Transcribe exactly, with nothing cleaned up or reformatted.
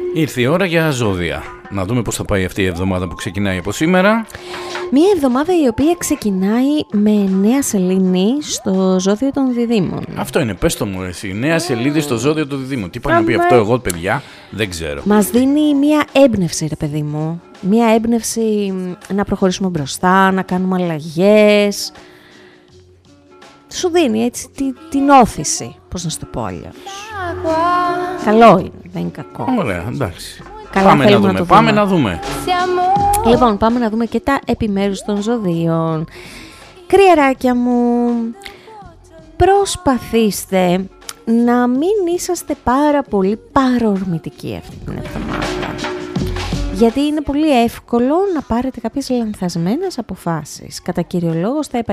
Ήρθε η ώρα για ζώδια. Να δούμε πώς θα πάει αυτή η εβδομάδα που ξεκινάει από σήμερα. Μία εβδομάδα η οποία ξεκινάει με νέα σελήνη στο ζώδιο των Διδύμων. Αυτό είναι, πες το μου εσύ. Νέα σελίδη στο ζώδιο των Διδύμων. Τι πάει να πει αυτό, εγώ παιδιά, δεν ξέρω. Μας δίνει μία έμπνευση, ρε παιδί μου. Μία έμπνευση να προχωρήσουμε μπροστά, να κάνουμε αλλαγές. Σου δίνει έτσι την, την όθηση, πώς να σου το πω αλλιώς. Καλό είναι, δεν είναι κακό. Ωραία, εντάξει. Καλά, πάμε να δούμε, να πάμε δούμε. να δούμε. Λοιπόν, πάμε να δούμε και τα επιμέρους των ζωδίων. Κρυαράκια μου, προσπαθήστε να μην είσαστε πάρα πολύ παρορμητικοί αυτή την εβδομάδα. Γιατί είναι πολύ εύκολο να πάρετε κάποιες λανθασμένες αποφάσεις. Κατά κύριο λόγο θα